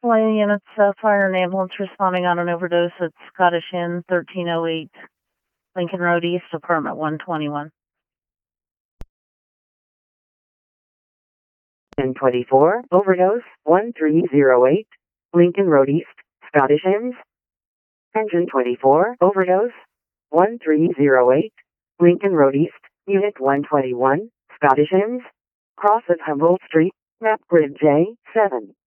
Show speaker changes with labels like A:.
A: Line units, fire and ambulance responding on an overdose at Scottish Inn, 1308 Lincoln Road East, apartment 121.
B: 1024, overdose, 1308, Lincoln Road East, Scottish Inns. Engine 24, overdose, 1308, Lincoln Road East, Unit 121, Scottish Inns. Cross at Humboldt Street, map grid J7.